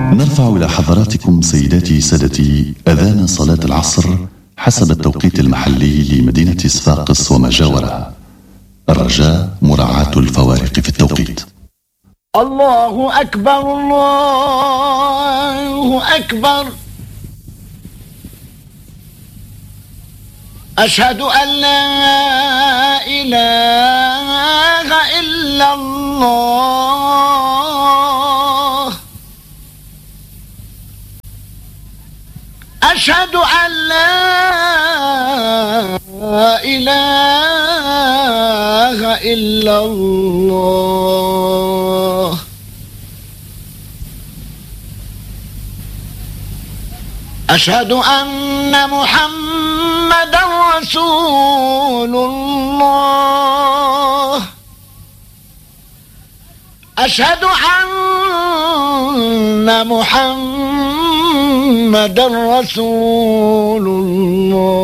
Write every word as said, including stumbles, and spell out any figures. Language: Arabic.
نرفع إلى حضراتكم سيداتي سادتي أذان صلاة العصر حسب التوقيت المحلي لمدينة صفاقس وما جاورها. الرجاء مراعاة الفوارق في التوقيت. الله أكبر الله أكبر. أشهد أن لا إله إلا الله. أشهد أن لا إله إلا الله. أشهد أن محمدا رسول الله. أشهد أن محمدا رسول الله.